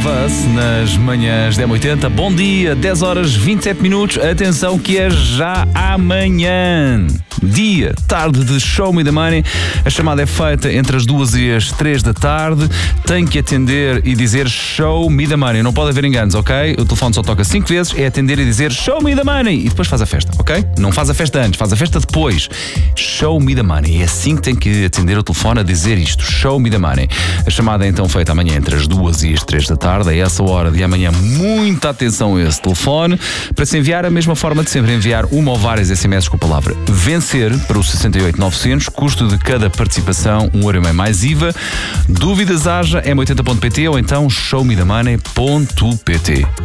of Us nas manhãs da M80. Bom dia, 10 horas 27 minutos. Atenção que é já amanhã. Dia, tarde de Show Me the Money. A chamada é feita entre as 2 e as 3 da tarde. Tem que atender e dizer Show Me the Money. Não pode haver enganos, ok? O telefone só toca 5 vezes. É atender e dizer Show Me the Money. E depois faz a festa, ok? Não faz a festa antes, faz a festa depois. Show Me the Money. É assim que tem que atender o telefone a dizer isto. Show Me the Money. A chamada é então feita amanhã entre as 2 e as 3 da tarde. A essa hora de amanhã, muita atenção a esse telefone. Para se enviar, a mesma forma de sempre, enviar uma ou várias SMS com a palavra vencer para o 68900, custo de cada participação €1,5 mais IVA. Dúvidas haja, m80.pt ou então showmethemoney.pt.